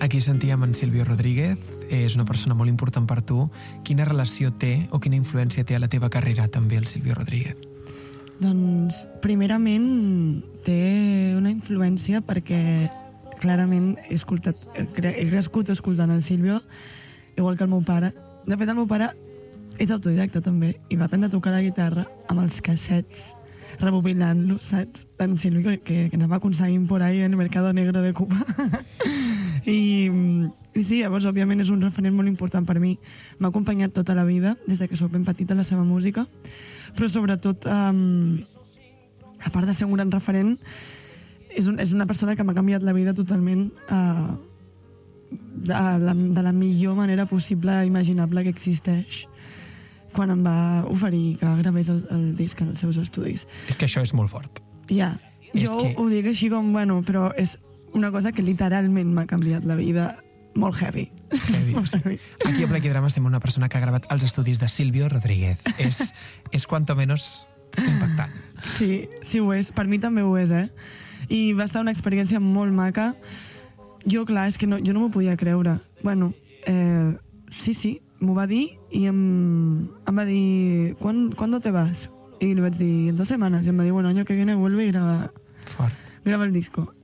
Aquí sentíem en Silvio Rodríguez, és una persona molt important per tu. Quina relació té o quina influència té a la teva carrera també el Silvio Rodríguez? Doncs, primerament, té una influència perquè clarament he crescut escoltant el Silvio, igual que el meu pare. De fet, el meu pare és autodidacta també i va aprendre a tocar la guitarra amb els cassets, rebobinant-los, saps? En Silvio, que anava aconseguint por ahí en el mercado negro de Cuba. I sí, llavors, òbviament, és un referent molt important per mi. M'ha acompanyat tota la vida, des que soc ben petita, la seva música, però sobretot, a part de ser un gran referent, és una persona que m'ha canviat la vida totalment de la millor manera possible imaginable que existeix, quan em va oferir que gravés el disc en els seus estudis. És que això és molt fort. Ja, jo ho dic així com, bueno, però és una cosa que literalment m'ha canviat la vida molt heavy. Aquí a Black Drama estem una persona que ha gravat els estudis de Silvio Rodríguez. És cuanto menos impactant. Sí, sí ho és. Per mi també ho és, I va estar una experiència molt maca. Jo, clar, és que jo no m'ho podia creure. Bueno, sí, m'ho va dir i em va dir, ¿cuándo te vas? Y le vaig dir, en 2 semanas. Y em va dir, bueno, año que viene vuelve y graba el disco.